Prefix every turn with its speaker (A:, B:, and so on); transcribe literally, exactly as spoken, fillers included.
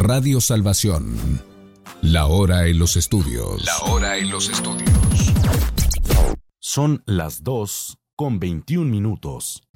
A: Radio Salvación. La hora en los estudios.
B: La hora en los estudios.
C: Son las dos con veintiún minutos.